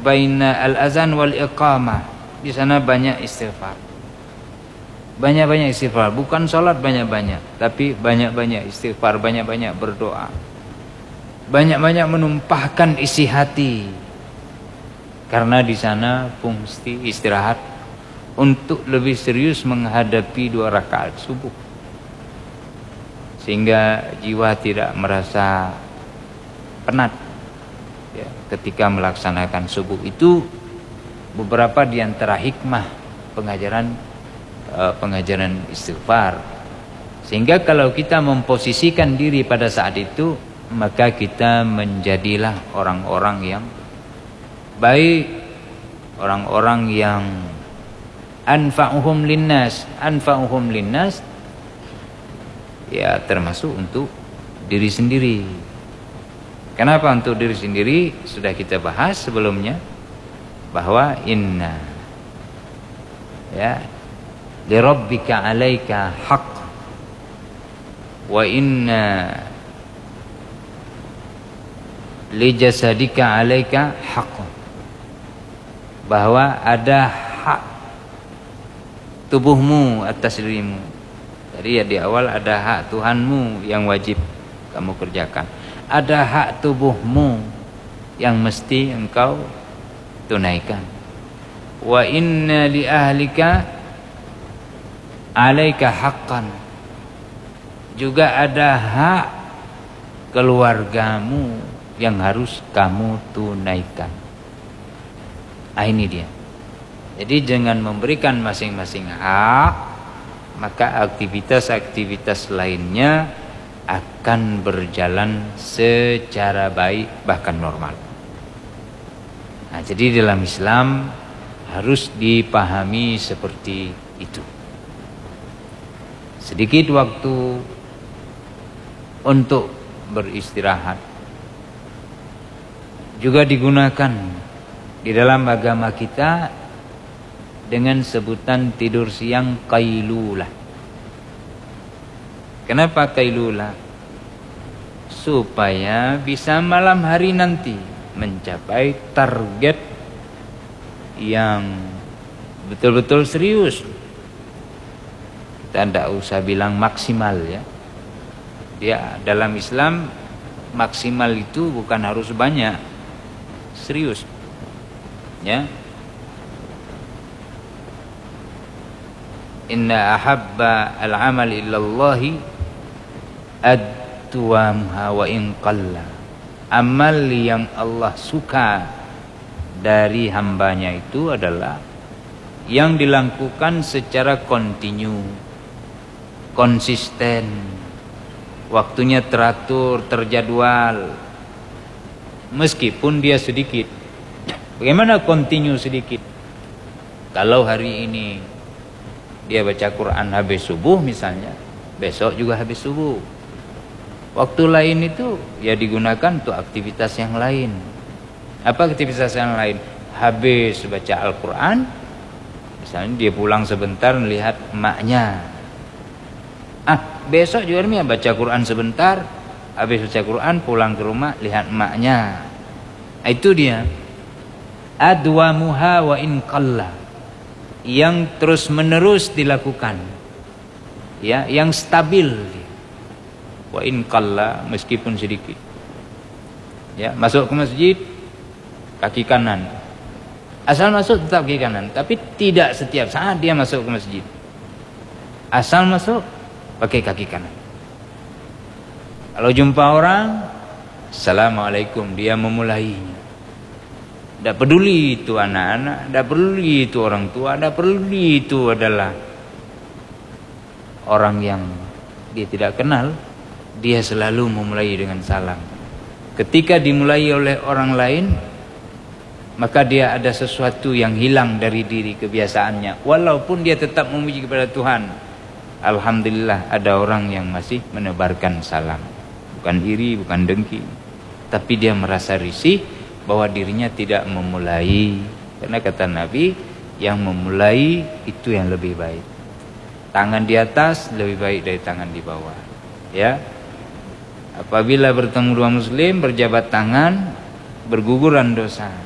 baina al-azan wal iqamah. Di sana banyak istighfar. Banyak-banyak istighfar, bukan salat banyak-banyak, tapi banyak-banyak istighfar, banyak-banyak berdoa. Banyak-banyak menumpahkan isi hati. Karena di sana fungsi istirahat untuk lebih serius menghadapi 2 rakaat subuh. Sehingga jiwa tidak merasa penat ya, ketika melaksanakan subuh itu. Beberapa di antara hikmah pengajaran istighfar. Sehingga kalau kita memposisikan diri pada saat itu, maka kita menjadilah orang-orang yang baik, orang-orang yang anfa'uhum linnas ya, termasuk untuk diri sendiri. Kenapa untuk diri sendiri? Sudah kita bahas sebelumnya bahwa inna ya li rabbika 'alaika haqq wa inna li jasadika 'alaika haqq, bahwa ada hak tubuhmu atas dirimu. Jadi ya di awal ada hak Tuhanmu yang wajib kamu kerjakan. Ada hak tubuhmu yang mesti engkau tunaikan. Wa inna li ahlika 'alaika haqqan. Juga ada hak keluargamu yang harus kamu tunaikan. Ini dia. Jadi dengan memberikan masing-masing hak, maka aktivitas-aktivitas lainnya akan berjalan secara baik, bahkan normal. Nah, jadi dalam Islam harus dipahami seperti itu. Sedikit waktu untuk beristirahat juga digunakan di dalam agama kita dengan sebutan tidur siang qailulah. Kenapa qailulah? Supaya bisa malam hari nanti mencapai target yang betul-betul serius. Kita tidak usah bilang maksimal ya. Dia dalam Islam maksimal itu bukan harus banyak, serius. Ya. Inna ahabba al-amal illallahi ad-duwamha wa in qalla. Amal yang Allah suka dari hambanya itu adalah yang dilakukan secara kontinu, konsisten, waktunya teratur, terjadwal, meskipun dia sedikit. Bagaimana kontinu sedikit? Kalau hari ini dia baca Quran habis subuh misalnya, besok juga habis subuh. Waktu lain itu ya digunakan untuk aktivitas yang lain. Apa aktivitas yang lain? Habis baca Al-Quran, misalnya dia pulang sebentar melihat emaknya. Besok juga dia baca Quran sebentar, habis baca Quran pulang ke rumah lihat emaknya. Itu dia. Adwamuha wa in qalla. Yang terus menerus dilakukan. Ya, yang stabil. Wa in qalla, meskipun sedikit. Ya, masuk ke masjid kaki kanan. Asal masuk tetap kaki kanan, tapi tidak setiap saat dia masuk ke masjid. Asal masuk pakai kaki kanan. Kalau jumpa orang, assalamualaikum, dia memulainya. Tidak peduli itu anak-anak, tidak peduli itu orang tua, tidak peduli itu adalah orang yang dia tidak kenal, dia selalu memulai dengan salam. Ketika dimulai oleh orang lain, maka dia ada sesuatu yang hilang dari diri kebiasaannya. Walaupun dia tetap memuji kepada Tuhan, alhamdulillah ada orang yang masih menebarkan salam. Bukan iri, bukan dengki, tapi dia merasa risih bahwa dirinya tidak memulai. Karena kata Nabi, yang memulai itu yang lebih baik. Tangan di atas lebih baik dari tangan di bawah. Ya. Apabila bertemu dua muslim berjabat tangan, berguguran dosa.